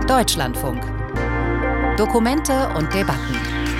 Deutschlandfunk. Dokumente und Debatten.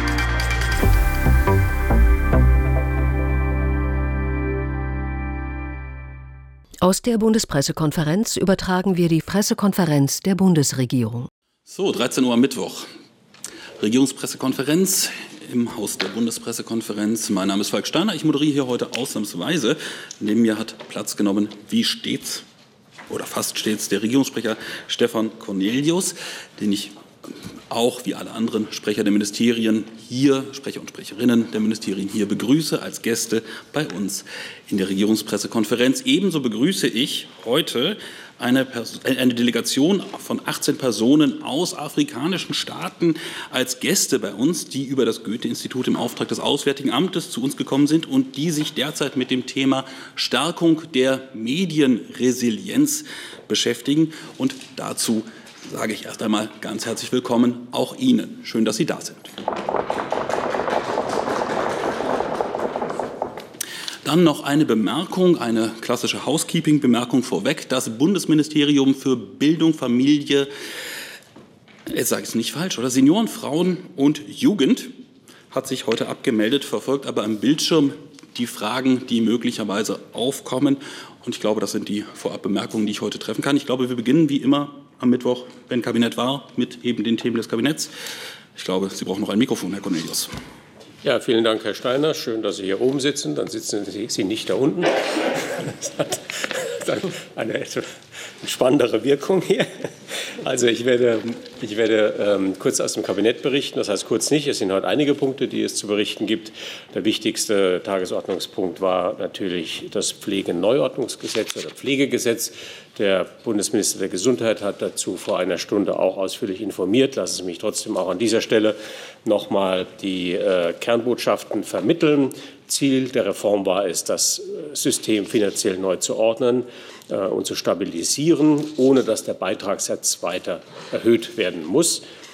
Aus der Bundespressekonferenz übertragen wir die Pressekonferenz der Bundesregierung. So, 13 Uhr am Mittwoch. Regierungspressekonferenz im Haus der Bundespressekonferenz. Mein Name ist Falk Steiner. Ich moderiere hier heute ausnahmsweise. Neben mir hat Platz genommen, wie stets oder fast stets, der Regierungssprecher Stefan Cornelius, den ich auch wie alle anderen Sprecher der Ministerien hier, Sprecher und Sprecherinnen der Ministerien hier begrüße als Gäste bei uns in der Regierungspressekonferenz. Ebenso begrüße ich heute eine Delegation von 18 Personen aus afrikanischen Staaten als Gäste bei uns, die über das Goethe-Institut im Auftrag des Auswärtigen Amtes zu uns gekommen sind und die sich derzeit mit dem Thema Stärkung der Medienresilienz beschäftigen. Und dazu sage ich erst einmal ganz herzlich willkommen auch Ihnen. Schön, dass Sie da sind. Dann noch eine Bemerkung, eine klassische Housekeeping-Bemerkung vorweg. Das Bundesministerium für Bildung, Familie, jetzt sage ich es nicht falsch, oder Senioren, Frauen und Jugend hat sich heute abgemeldet, verfolgt aber am Bildschirm die Fragen, die möglicherweise aufkommen. Und ich glaube, das sind die Vorabbemerkungen, die ich heute treffen kann. Ich glaube, wir beginnen wie immer am Mittwoch, wenn Kabinett war, mit eben den Themen des Kabinetts. Ich glaube, Sie brauchen noch ein Mikrofon, Herr Cornelius. Ja, vielen Dank, Herr Steiner. Schön, dass Sie hier oben sitzen. Dann sitzen Sie nicht da unten. Das hat dann eine etwas spannendere Wirkung hier. Also ich werde kurz aus dem Kabinett berichten. Das heißt kurz nicht. Es sind heute einige Punkte, die es zu berichten gibt. Der wichtigste Tagesordnungspunkt war natürlich das Pflegeneuordnungsgesetz oder Pflegegesetz. Der Bundesminister der Gesundheit hat dazu vor einer Stunde auch ausführlich informiert. Lassen Sie mich trotzdem auch an dieser Stelle noch mal die Kernbotschaften vermitteln. Ziel der Reform war es, das System finanziell neu zu ordnen und zu stabilisieren, ohne dass der Beitragssatz weiter erhöht werden muss.